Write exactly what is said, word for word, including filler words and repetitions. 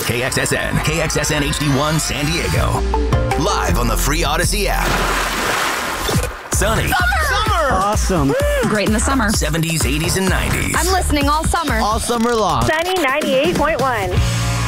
K X S N, K X S N H D one San Diego. Live on the free Odyssey app. Sunny. Summer! Awesome. Great in the summer. seventies, eighties, and nineties. I'm listening all summer. All summer long. Sunny ninety-eight point one.